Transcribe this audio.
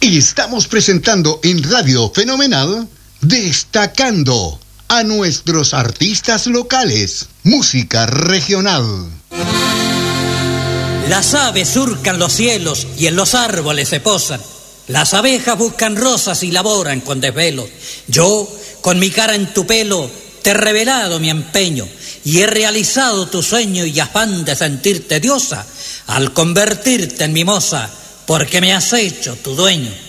Estamos presentando en Radio Fenomenal, destacando a nuestros artistas locales, música regional. Las aves surcan los cielos y en los árboles se posan. Las abejas buscan rosas y laboran con desvelo. Yo, con mi cara en tu pelo, te he revelado mi empeño y he realizado tu sueño y afán de sentirte diosa al convertirte en mimosa, porque me has hecho tu dueño.